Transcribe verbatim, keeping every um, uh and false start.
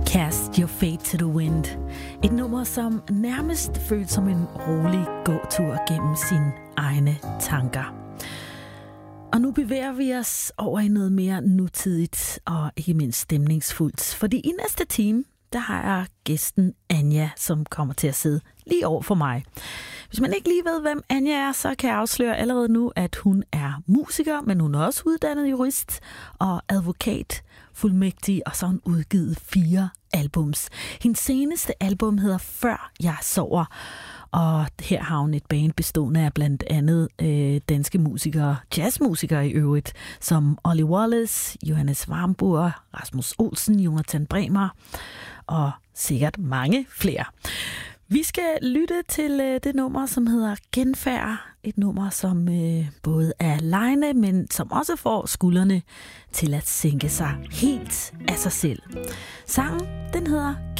Cast Your Fate to the Wind. Et nummer, som nærmest føles som en rolig gåtur gennem sine egne tanker. Og nu bevæger vi os over i noget mere nutidigt og ikke mindst stemningsfuldt. Fordi i næste time, der har jeg gæsten Anja, som kommer til at sidde lige over for mig. Hvis man ikke lige ved, hvem Anja er, så kan jeg afsløre allerede nu, at hun er musiker, men hun er også uddannet jurist og advokat, fuldmægtig, og så har hun udgivet fire albums. Hendes seneste album hedder Før jeg sover, og her har hun et band bestående af blandt andet øh, danske musikere, jazzmusikere i øvrigt, som Ollie Wallace, Johannes Warmburg, Rasmus Olsen, Jonathan Bremer og sikkert mange flere. Vi skal lytte til øh, det nummer, som hedder Genfærd. Et nummer, som øh, både er lejende, men som også får skuldrene til at sænke sig helt af sig selv. Sangen, den hedder